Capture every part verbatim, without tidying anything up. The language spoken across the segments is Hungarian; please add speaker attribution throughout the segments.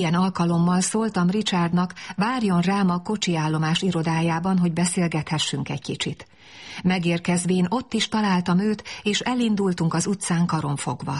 Speaker 1: Ilyen alkalommal szóltam Richardnak, várjon rám a kocsiállomás irodájában, hogy beszélgethessünk egy kicsit. Megérkezvén ott is találtam őt, és elindultunk az utcán karonfogva.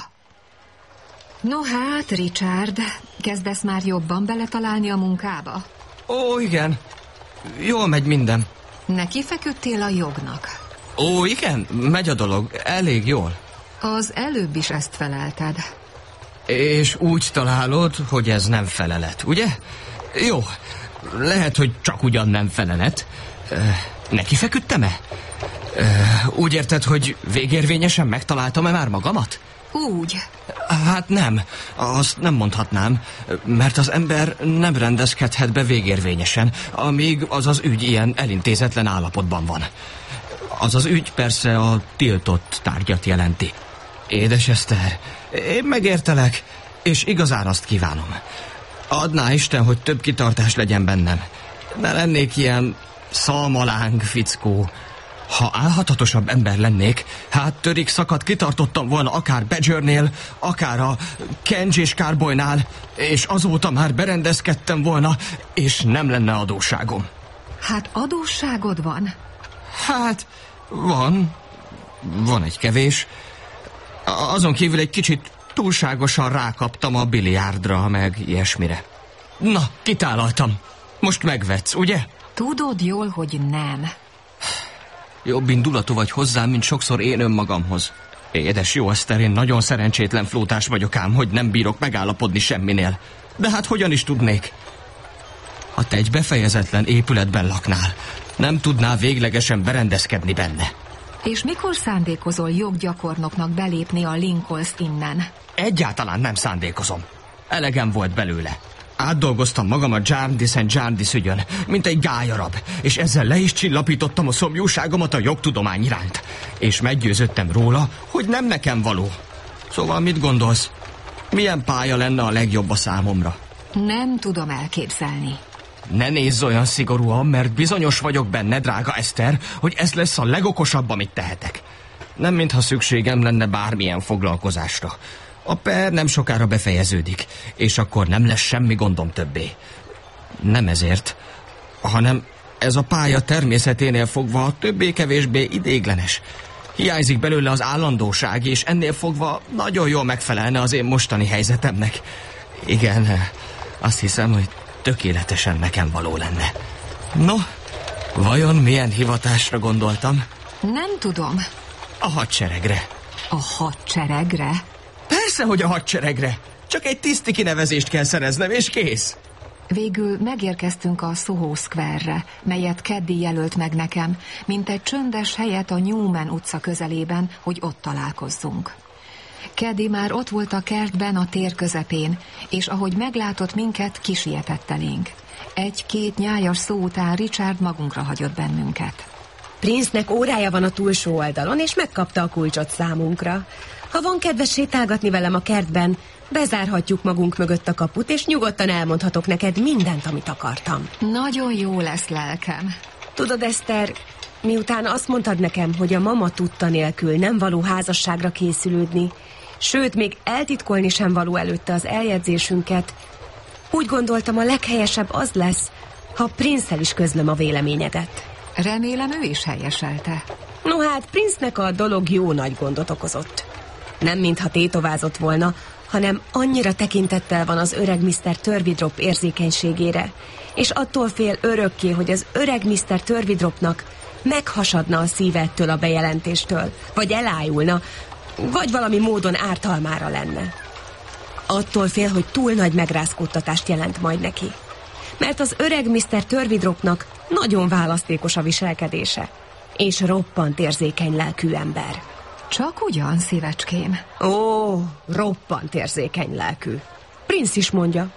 Speaker 1: No hát, Richard, kezdesz már jobban beletalálni a munkába?
Speaker 2: Ó, igen. Jól megy minden.
Speaker 1: Neki feküdtél a jognak.
Speaker 2: Ó, igen, megy a dolog, elég jól.
Speaker 1: Az előbb is ezt felelted.
Speaker 2: És úgy találod, hogy ez nem felelet, ugye? Jó, lehet, hogy csak ugyan nem felelet. Neki feküdtem-e? Úgy érted, hogy végérvényesen megtaláltam-e már magamat?
Speaker 1: Úgy.
Speaker 2: Hát nem, azt nem mondhatnám, mert az ember nem rendezkedhet be végérvényesen, amíg az az ügy ilyen elintézetlen állapotban van. Az az ügy persze a tiltott tárgyat jelenti. Édes Eszter, én megértelek, és igazán azt kívánom. Adná Isten, hogy több kitartás legyen bennem. Ne lennék ilyen szalmaláng fickó. Ha álhatatosabb ember lennék, hát törik szakadt kitartottam volna akár Badgernél, akár a Kenji és Carboynál, és azóta már berendezkedtem volna, és nem lenne adósságom.
Speaker 1: Hát adósságod van?
Speaker 2: Hát, van. Van egy kevés. Azon kívül egy kicsit túlságosan rákaptam a biliárdra, meg ilyesmire. Na, kitálaltam. Most megvetsz, ugye?
Speaker 1: Tudod jól, hogy nem.
Speaker 2: Jobb indulatú vagy hozzám, mint sokszor én önmagamhoz. Édes jó Eszter, én nagyon szerencsétlen flótás vagyok ám, hogy nem bírok megállapodni semminél. De hát hogyan is tudnék? Ha te egy befejezetlen épületben laknál, nem tudnál véglegesen berendezkedni benne.
Speaker 1: És mikor szándékozol joggyakornoknak belépni a Lincoln's Innen?
Speaker 2: Egyáltalán nem szándékozom. Elegem volt belőle. Átdolgoztam magam a Jarndyce and Jarndyce ügyön, mint egy gályarab, és ezzel le is csillapítottam a szomjúságomat a jogtudomány iránt. És meggyőződtem róla, hogy nem nekem való. Szóval mit gondolsz? Milyen pálya lenne a legjobb a számomra?
Speaker 1: Nem tudom elképzelni.
Speaker 2: Ne nézz olyan szigorúan, mert bizonyos vagyok benne, drága Eszter, hogy ez lesz a legokosabb, amit tehetek. Nem mintha szükségem lenne bármilyen foglalkozásra. A per nem sokára befejeződik, és akkor nem lesz semmi gondom többé. Nem ezért, hanem ez a pálya természeténél fogva többé-kevésbé idéglenes. Hiányzik belőle az állandóság, és ennél fogva nagyon jól megfelelne az én mostani helyzetemnek. Igen, azt hiszem, hogy tökéletesen nekem való lenne. No, vajon milyen hivatásra gondoltam?
Speaker 1: Nem tudom.
Speaker 2: A hadseregre.
Speaker 1: A hadseregre?
Speaker 2: Persze, hogy a hadseregre. Csak egy tiszti kinevezést kell szereznem, és kész.
Speaker 1: Végül megérkeztünk a Soho Square-re, melyet Caddy jelölt meg nekem, mint egy csöndes helyet a Newman utca közelében, hogy ott találkozzunk. Caddy már ott volt a kertben a tér közepén, és ahogy meglátott minket, kisietett elénk. Egy-két nyájas szó után Richard magunkra hagyott bennünket.
Speaker 3: Prince-nek órája van a túlsó oldalon, és megkapta a kulcsot számunkra. Ha van kedves sétálgatni velem a kertben, bezárhatjuk magunk mögött a kaput, és nyugodtan elmondhatok neked mindent, amit akartam.
Speaker 1: Nagyon jó lesz, lelkem.
Speaker 3: Tudod, Eszter, miután azt mondtad nekem, hogy a mama tudta nélkül nem való házasságra készülődni, sőt, még eltitkolni sem való előtte az eljegyzésünket, úgy gondoltam, a leghelyesebb az lesz, ha Prince-el is közlöm a véleményedet.
Speaker 1: Remélem, ő is helyeselte.
Speaker 3: No hát, Prince-nek a dolog jó nagy gondot okozott. Nem mintha tétovázott volna, hanem annyira tekintettel van az öreg miszter Turveydrop érzékenységére, és attól fél örökké, hogy az öreg miszter Turveydropnak meghasadna a szívettől a bejelentéstől, vagy elájulna, vagy valami módon ártalmára lenne. Attól fél, hogy túl nagy megrázkódtatást jelent majd neki. Mert az öreg miszter Turveydropnak nagyon választékos a viselkedése, és roppant érzékeny lelkű ember.
Speaker 1: Csak ugyan, szívecském?
Speaker 3: Ó, roppant érzékeny lelkű. Prince is mondja.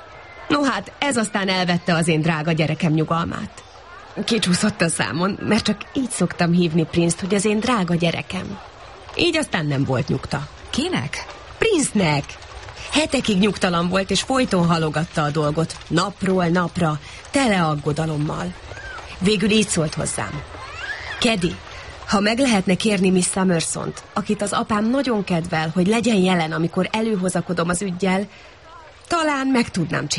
Speaker 3: No hát, ez aztán elvette az én drága gyerekem nyugalmát. Kicsúszott a számon, mert csak így szoktam hívni Prince-t, hogy az én drága gyerekem. Így aztán nem volt nyugta.
Speaker 1: Kinek?
Speaker 3: Prince-nek. Hetekig nyugtalan volt, és folyton halogatta a dolgot, napról napra, tele aggodalommal. Végül így szólt hozzám. Caddy, ha meg lehetne kérni Miss Summersont, akit az apám nagyon kedvel, hogy legyen jelen, amikor előhozakodom az üggyel, talán meg tudnám